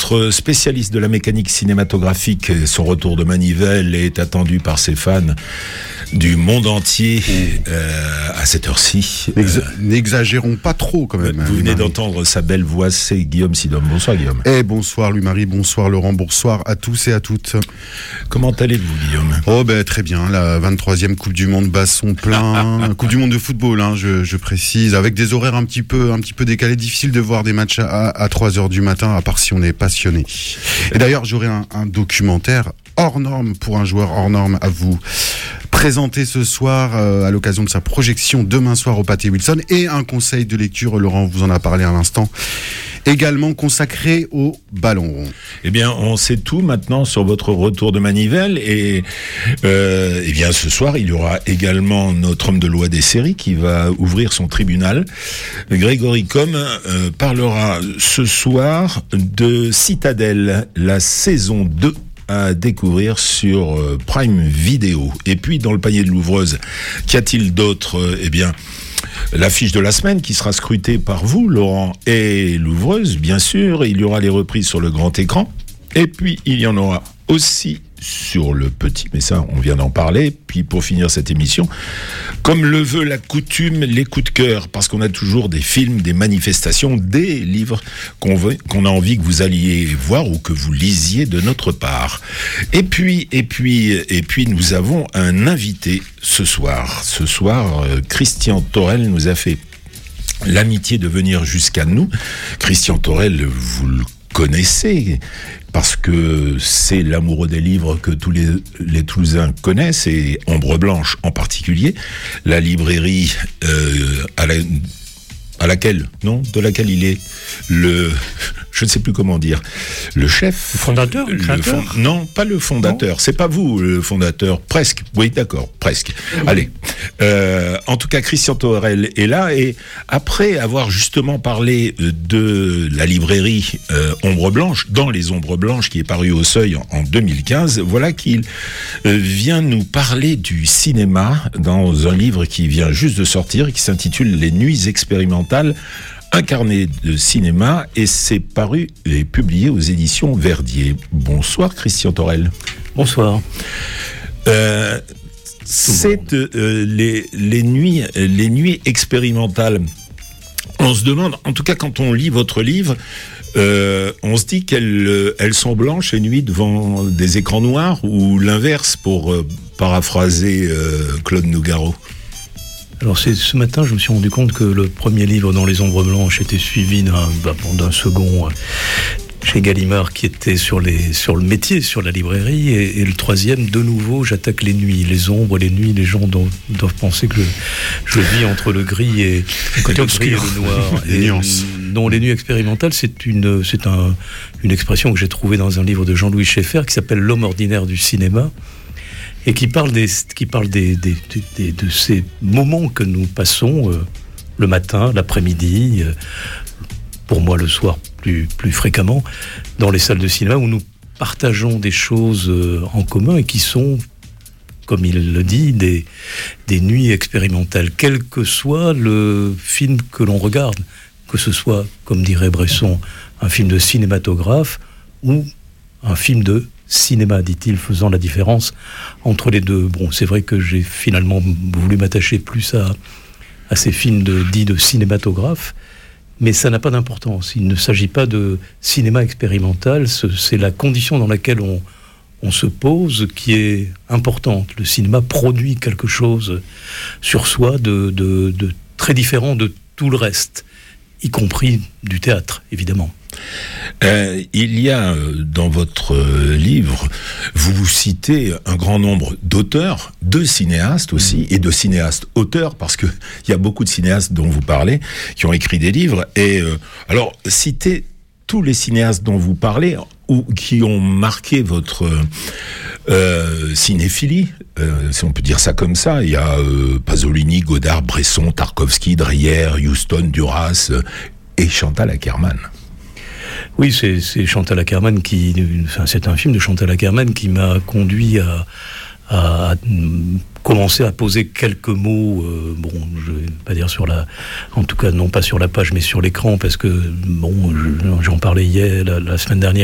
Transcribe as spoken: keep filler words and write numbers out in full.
notre spécialiste de la mécanique cinématographique, son retour de manivelle est attendu par ses fans du monde entier euh, à cette heure-ci. N'ex- Euh, N'exagérons pas trop quand même. vous hein, venez Louis-Marie. d'entendre sa belle voix, c'est Guillaume Sidom. Bonsoir Guillaume. Eh bonsoir Louis-Marie, bonsoir Laurent, bonsoir à tous et à toutes. Comment allez-vous Guillaume? Oh ben très bien, la vingt-troisième Coupe du Monde bat son plein, Coupe du Monde de football, hein, je, je précise, avec des horaires un petit peu, un petit peu décalés, difficile de voir des matchs à, à trois heures du matin, à part si on est passionné. Et d'ailleurs j'aurai un, un documentaire hors norme pour un joueur hors norme à vous présenter ce soir euh, à l'occasion de sa projection demain soir au Pathé Wilson, et un conseil de lecture, Laurent vous en a parlé à l'instant, également consacré au ballon rond. Eh bien, on sait tout maintenant sur votre retour de manivelle et euh, eh bien ce soir il y aura également notre homme de loi des séries qui va ouvrir son tribunal. Grégory Combes euh, parlera ce soir de Citadelle, la saison deux à découvrir sur euh, Prime Video. Et puis dans le panier de l'ouvreuse, qu'y a-t-il d'autre? euh, Eh bien, l'affiche de la semaine qui sera scrutée par vous, Laurent, et l'ouvreuse, bien sûr. Il y aura les reprises sur le grand écran. Et puis, il y en aura aussi sur le petit, mais ça, on vient d'en parler. Puis, pour finir cette émission, comme le veut la coutume, les coups de cœur, parce qu'on a toujours des films, des manifestations, des livres qu'on veut, qu'on a envie que vous alliez voir ou que vous lisiez de notre part. Et puis, et puis, et puis, nous avons un invité ce soir. Ce soir, euh, Christian Torel nous a fait l'amitié de venir jusqu'à nous. Christian Torel, vous le connaissez, parce que c'est l'amoureux des livres que tous les, les Toulousains connaissent, et Ombre Blanche en particulier, la librairie euh, à, la, à laquelle, non, de laquelle il est le, je ne sais plus comment dire, le chef. Le fondateur, le créateur fond, Non, pas le fondateur, non. C'est pas vous le fondateur, presque, oui d'accord, presque. Oui. Allez, euh, en tout cas Christian Torel est là, et après avoir justement parlé de la librairie euh, Ombre Blanche, dans les Ombres Blanches, qui est paru au Seuil en, en deux mille quinze, voilà qu'il euh, vient nous parler du cinéma dans un livre qui vient juste de sortir, qui s'intitule Les Nuits expérimentales, un carnet de cinéma, et c'est paru et publié aux éditions Verdier. Bonsoir Christian Torel. Bonsoir. Euh, c'est euh, les, les, nuits, les nuits expérimentales. On se demande, en tout cas quand on lit votre livre, euh, on se dit qu'elles elles sont blanches et nuit devant des écrans noirs, ou l'inverse, pour euh, paraphraser euh, Claude Nougaro. Alors c'est ce matin, je me suis rendu compte que le premier livre dans les Ombres Blanches était suivi d'un, bah, d'un second euh, chez Gallimard qui était sur, les, sur le métier, sur la librairie, et, et le troisième, de nouveau, j'attaque les nuits, les ombres, les nuits. Les gens doivent, doivent penser que je, je vis entre le gris et le côté gris et le noir. Les nuances. Non, les nuits expérimentales, c'est une, c'est un, une expression que j'ai trouvée dans un livre de Jean-Louis Schaeffer qui s'appelle L'homme ordinaire du cinéma, et qui parle, des, qui parle des, des, des, des, de ces moments que nous passons euh, le matin, l'après-midi, euh, pour moi le soir plus, plus fréquemment, dans les salles de cinéma, où nous partageons des choses euh, en commun, et qui sont, comme il le dit, des, des nuits expérimentales, quel que soit le film que l'on regarde, que ce soit, comme dirait Bresson, un film de cinématographe ou un film de cinéma, dit-il, faisant la différence entre les deux. Bon, c'est vrai que j'ai finalement voulu m'attacher plus à, à ces films de, dits de cinématographe, mais ça n'a pas d'importance. Il ne s'agit pas de cinéma expérimental, c'est la condition dans laquelle on, on se pose qui est importante. Le cinéma produit quelque chose sur soi de, de, de très différent de tout le reste, y compris du théâtre, évidemment. Euh, il y a euh, dans votre euh, livre, vous vous citez un grand nombre d'auteurs, de cinéastes aussi, mmh. et de cinéastes auteurs, parce que il y a beaucoup de cinéastes dont vous parlez qui ont écrit des livres. Et euh, alors, citez tous les cinéastes dont vous parlez ou qui ont marqué votre euh, cinéphilie, euh, si on peut dire ça comme ça. Il y a euh, Pasolini, Godard, Bresson, Tarkovsky, Dreyer, Huston, Duras euh, et Chantal Akerman. Oui, c'est, c'est Chantal Akerman qui, enfin, c'est un film de Chantal Akerman qui m'a conduit à, à, à commencer à poser quelques mots, euh, bon, je vais pas dire sur la, en tout cas non pas sur la page, mais sur l'écran, parce que bon, je, j'en parlais hier, la, la semaine dernière.